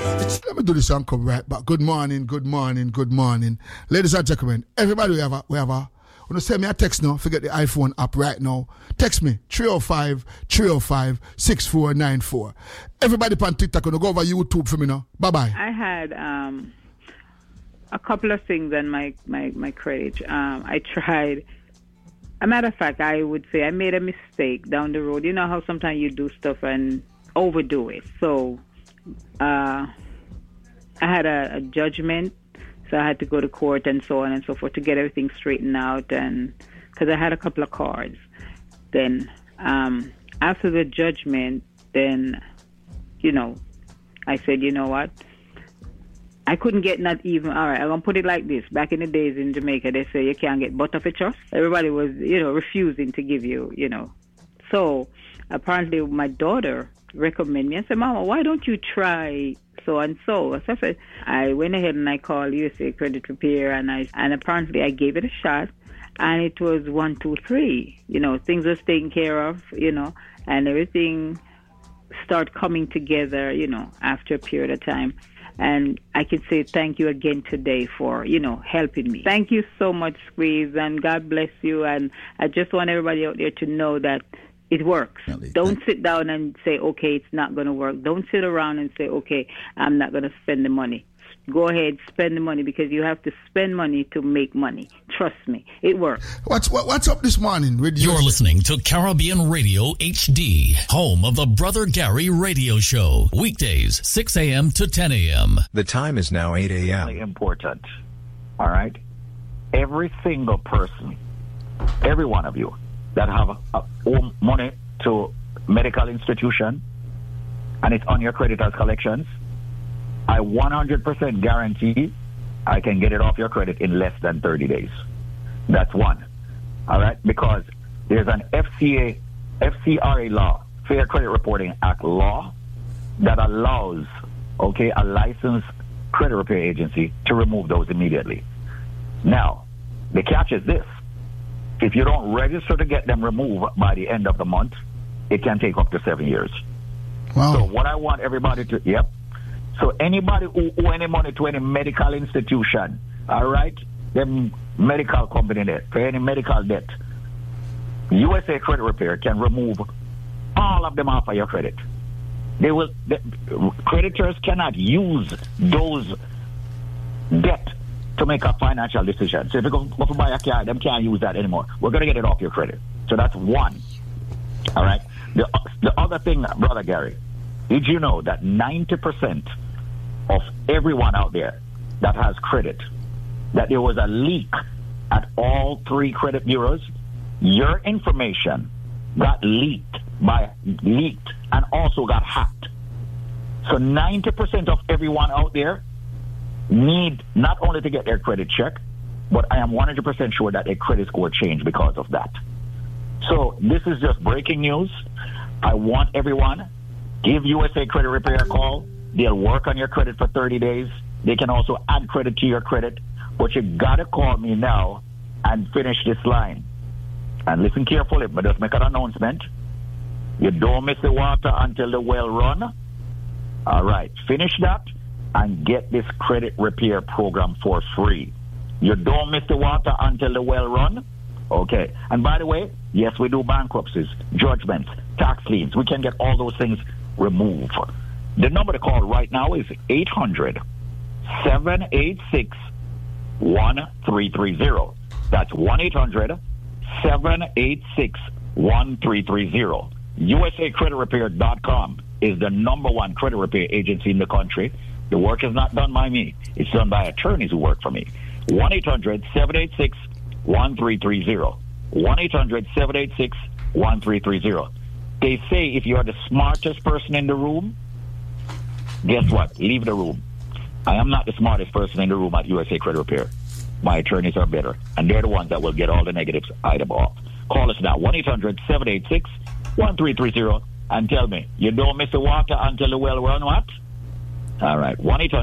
Let me do this and come right back. Good morning. Ladies and gentlemen, everybody, we have a want to send me a text now. Forget the iPhone app right now. Text me 305-6494. Everybody on TikTok, gonna go over YouTube for me now. Bye-bye. I had a couple of things on my credit. I tried. A matter of fact, I would say I made a mistake down the road. You know how sometimes you do stuff and overdo it. So I had a judgment, so I had to go to court and so on and so forth to get everything straightened out, and because I had a couple of cards. Then after the judgment, then, I said, you know what? I couldn't get not even, all right, I'm going to put it like this. Back in the days in Jamaica, they say you can't get butter for trust. Everybody was, refusing to give you, So apparently my daughter recommended me and said, Mama, why don't you try so and so? So I said, I went ahead and I called USA Credit Repair, and apparently I gave it a shot, and it was 1, 2, 3. Things was taken care of, and everything started coming together, after a period of time. And I can say thank you again today for, helping me. Thank you so much, Squeeze, and God bless you. And I just want everybody out there to know that it works. Don't sit down and say, okay, it's not going to work. Don't sit around and say, okay, I'm not going to spend the money. Go ahead, spend the money, because you have to spend money to make money. Trust me, it works. What's up this morning? You're listening to Caribbean Radio HD, home of the Brother Gary Radio Show. Weekdays, 6 a.m. to 10 a.m. The time is now 8 a.m. Important. All right? Every single person, every one of you that have owe money to medical institution and it's on your creditors' collections, I 100% guarantee I can get it off your credit in less than 30 days. That's one. All right? Because there's an FCRA law, Fair Credit Reporting Act law, that allows, a licensed credit repair agency to remove those immediately. Now, the catch is this. If you don't register to get them removed by the end of the month, it can take up to 7 years. Wow. So what I want everybody to, So anybody who owe any money to any medical institution, all right, them medical company debt, for any medical debt, USA Credit Repair can remove all of them off of your credit. Creditors cannot use those debt to make a financial decision. So if you go to buy a car, them can't use that anymore. We're going to get it off your credit. So that's one. All right. The other thing, Brother Gary, did you know that 90% of everyone out there that has credit, that there was a leak at all 3 credit bureaus? Your information got leaked and also got hacked. So 90% of everyone out there need not only to get their credit checked, but I am 100% sure that their credit score changed because of that. So this is just breaking news. I want everyone, give USA Credit Repair a call. They'll work on your credit for 30 days. They can also add credit to your credit. But you got to call me now and finish this line. And listen carefully, but just make an announcement. You don't miss the water until the well run. All right, finish that and get this credit repair program for free. You don't miss the water until the well run. Okay. And by the way, yes, we do bankruptcies, judgments, tax liens. We can get all those things removed. The number to call right now is 800-786-1330. That's 1-800-786-1330. USACreditRepair.com is the #1 credit repair agency in the country. The work is not done by me. It's done by attorneys who work for me. 1-800-786-1330. 1-800-786-1330. They say if you are the smartest person in the room, guess what? Leave the room. I am not the smartest person in the room at USA Credit Repair. My attorneys are better, and they're the ones that will get all the negatives item off. Call us now, 1-800-786-1330, and tell me, you don't miss the water until the well run what? All right,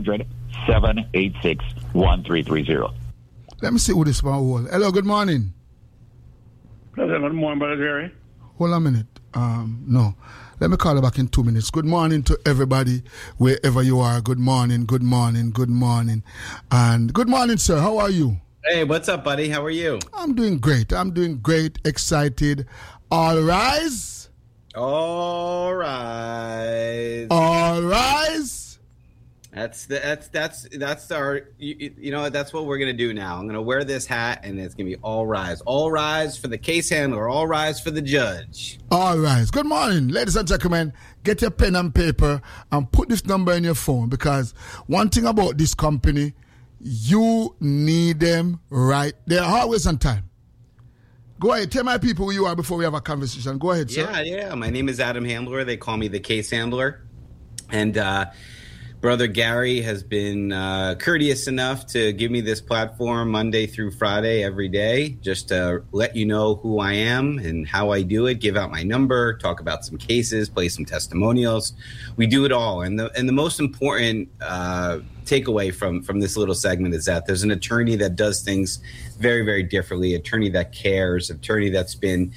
1-800-786-1330. Let me see who this one was. Hello, good morning. Good morning, Brother Jerry. Hold a minute. No. Let me call you back in 2 minutes. Good morning to everybody, wherever you are. Good morning, good morning, good morning. And good morning, sir. How are you? Hey, what's up, buddy? How are you? I'm doing great. Excited. All rise. All rise. All rise. That's our, you know, that's what we're going to do now. I'm going to wear this hat, and it's going to be all rise. All rise for the case handler. All rise for the judge. All rise. Good morning, ladies and gentlemen. Get your pen and paper and put this number in your phone, because one thing about this company, you need them right. They're always on time. Go ahead. Tell my people who you are before we have a conversation. Go ahead, sir. Yeah. My name is Adam Handler. They call me the case handler. And Brother Gary has been courteous enough to give me this platform Monday through Friday every day, just to let you know who I am and how I do it, give out my number, talk about some cases, play some testimonials. We do it all. And the most important takeaway from this little segment is that there's an attorney that does things very, very differently, attorney that cares, attorney that's been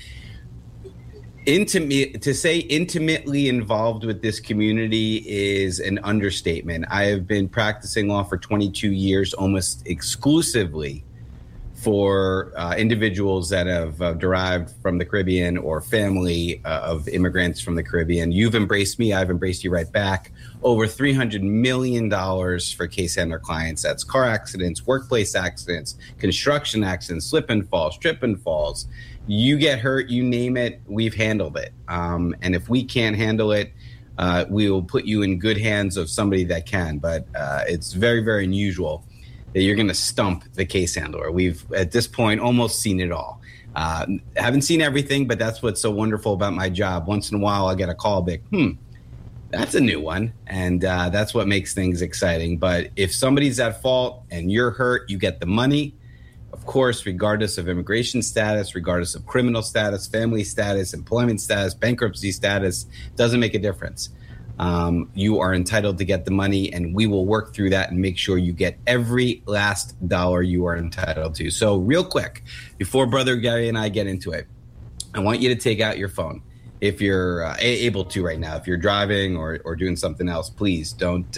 intimately involved with this community is an understatement. I have been practicing law for 22 years, almost exclusively for individuals that have derived from the Caribbean or family of immigrants from the Caribbean. You've embraced me. I've embraced you right back. Over $300 million for case handler clients. That's car accidents, workplace accidents, construction accidents, slip and falls, trip and falls. You get hurt, you name it, we've handled it. And if we can't handle it, we will put you in good hands of somebody that can. But it's very, very unusual that you're going to stump the case handler. We've, at this point, almost seen it all. Haven't seen everything, but that's what's so wonderful about my job. Once in a while, I get a call back, that's a new one. And that's what makes things exciting. But if somebody's at fault and you're hurt, you get the money. Of course, regardless of immigration status, regardless of criminal status, family status, employment status, bankruptcy status, doesn't make a difference. You are entitled to get the money, and we will work through that and make sure you get every last dollar you are entitled to. So real quick, before Brother Gary and I get into it, I want you to take out your phone. If you're able to right now, if you're driving or doing something else, please don't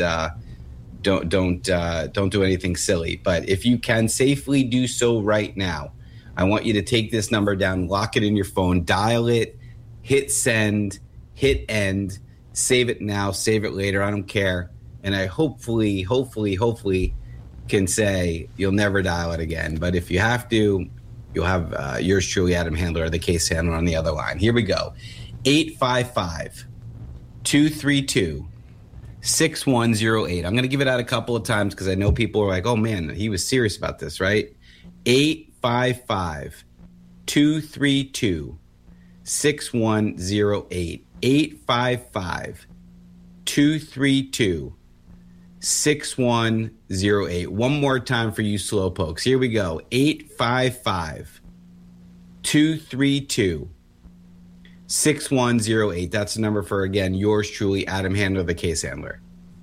do anything silly. But if you can safely do so right now, I want you to take this number down, lock it in your phone, dial it, hit send, hit end, save it now, save it later. I don't care. And I hopefully can say you'll never dial it again. But if you have to, you'll have yours truly, Adam Handler, the case handler, on the other line. Here we go. 855-232 6108. I'm going to give it out a couple of times because I know people are like, oh man, he was serious about this, right? 855-232 6108. 855-232 6108. One more time for you slowpokes. Here we go. 855-232 6108. That's the number for, again, yours truly, Adam Handler, the case handler.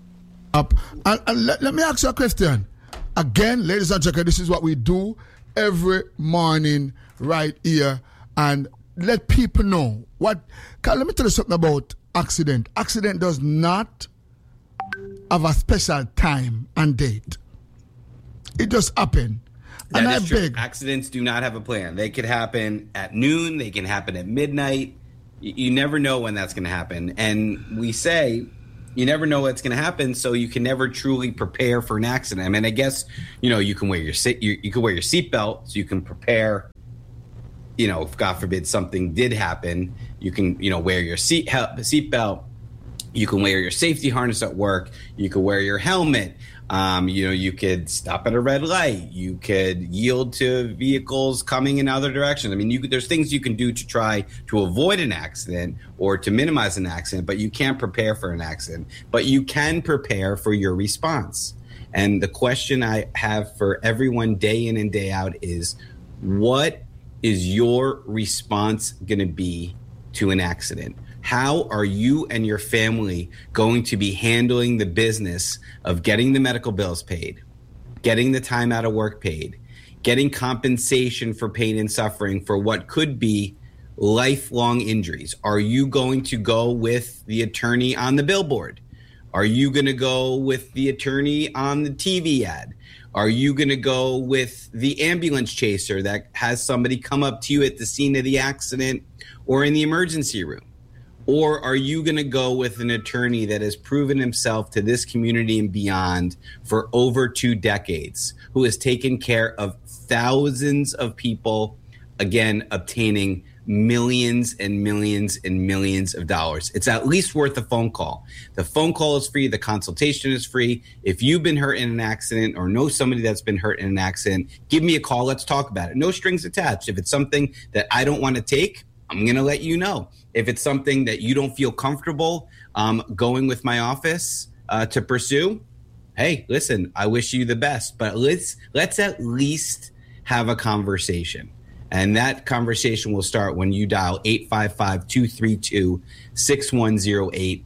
Let me ask you a question. Again, ladies and gentlemen, this is what we do every morning right here. And let people know what. Let me tell you something about accident. Accident does not have a special time and date. It just happen. That is true. Accidents do not have a plan. They could happen at noon. They can happen at midnight. You never know when that's going to happen. And we say you never know what's going to happen, so you can never truly prepare for an accident. I mean, I guess, you can wear your seatbelt so you can prepare. If God forbid something did happen, you can, wear your seatbelt. You can wear your safety harness at work. You can wear your helmet. You could stop at a red light. You could yield to vehicles coming in other directions. I mean, there's things you can do to try to avoid an accident or to minimize an accident, but you can't prepare for an accident. But you can prepare for your response. And the question I have for everyone day in and day out is, what is your response going to be to an accident? How are you and your family going to be handling the business of getting the medical bills paid, getting the time out of work paid, getting compensation for pain and suffering for what could be lifelong injuries. Are you going to go with the attorney on the billboard? Are you going to go with the attorney on the TV ad? Are you going to go with the ambulance chaser that has somebody come up to you at the scene of the accident or in the emergency room? Or are you going to go with an attorney that has proven himself to this community and beyond for over 2 decades, who has taken care of thousands of people, again, obtaining millions and millions and millions of dollars? It's at least worth a phone call. The phone call is free. The consultation is free. If you've been hurt in an accident or know somebody that's been hurt in an accident, give me a call. Let's talk about it. No strings attached. If it's something that I don't want to take, I'm going to let you know. If it's something that you don't feel comfortable going with my office to pursue, hey, listen, I wish you the best. But let's at least have a conversation. And that conversation will start when you dial 855-232-6108,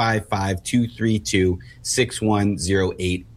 855-232-6108,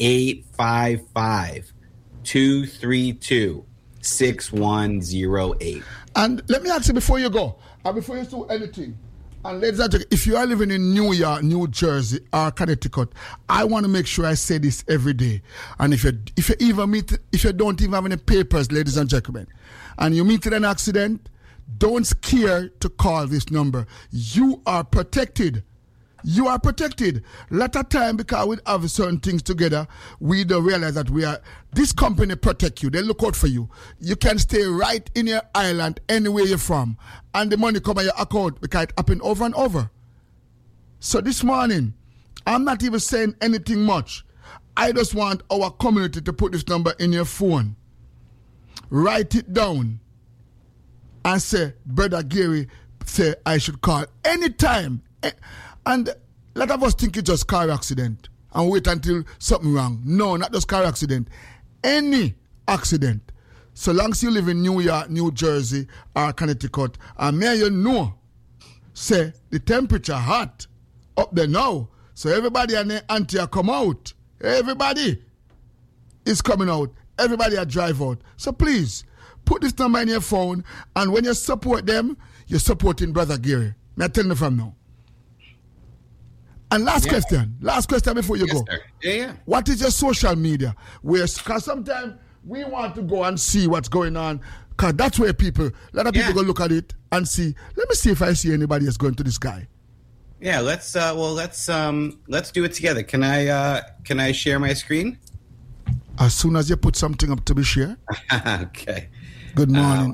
855-232-6108. And let me ask you before you go, and before you do anything, and ladies and gentlemen, if you are living in New York, New Jersey, or Connecticut, I want to make sure I say this every day. And if you don't even have any papers, ladies and gentlemen, and you meet in an accident, don't scare to call this number. You are protected. You are protected. Lot of time, because we have certain things together, we don't realize that this company protect you. They look out for you. You can stay right in your island anywhere you're from, and the money come on your account because it happened over and over. So this morning, I'm not even saying anything much. I just want our community to put this number in your phone. Write it down and say, Brother Gary say I should call anytime. And a lot of us think it's just car accident and wait until something wrong. No, not just car accident. Any accident. So long as you live in New York, New Jersey, or Connecticut, and may you know, say the temperature hot up there now. So everybody and their auntie come out. Everybody is coming out. Everybody are drive out. So please, put this number in your phone, and when you support them, you're supporting Brother Gary. May I tell you from now? And last question before you go. Sir. Yeah. What is your social media? Because sometimes we want to go and see what's going on, because that's where a lot of people go look at it and see. Let me see if I see anybody else going to this guy. Yeah, let's do it together. Can I share my screen? As soon as you put something up to be shared. Okay. Good morning.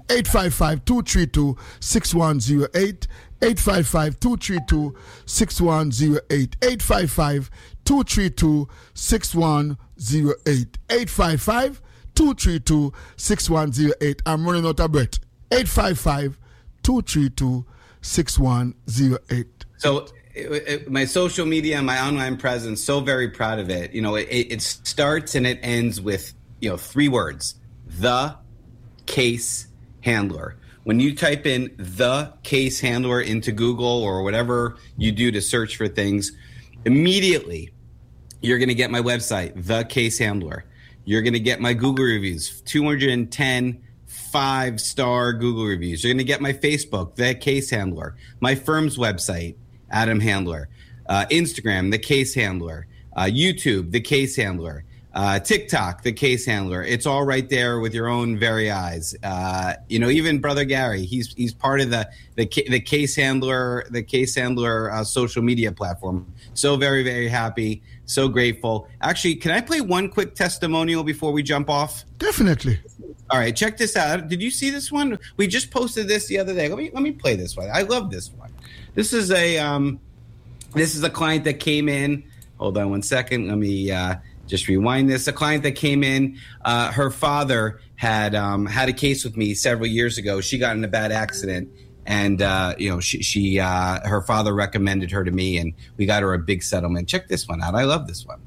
855-232-6108. 855-232-6108. 855-232-6108. 855-232-6108. I'm running out of breath. 855-232-6108. So my social media and my online presence, so very proud of it. You know, it starts and it ends with, 3 words: the case handler. When you type in the case handler into Google or whatever you do to search for things, immediately you're going to get my website, The Case Handler. You're going to get my Google reviews, 210 5-star Google reviews. You're going to get my Facebook, The Case Handler, my firm's website, Adam Handler, Instagram, The Case Handler, YouTube, The Case Handler, TikTok, The Case Handler. It's all right there with your own very eyes. Even Brother Gary, he's part of the Case Handler, social media platform. So very, very happy, so grateful. Actually, can I play one quick testimonial before we jump off? Definitely. All right, check this out. Did you see this one? We just posted this the other day. Let me play this one. I love this one. This is a client that came in. Hold on one second. Let me just rewind this. A client that came in, her father had a case with me several years ago. She got in a bad accident, and her father recommended her to me, and we got her a big settlement. Check this one out. I love this one.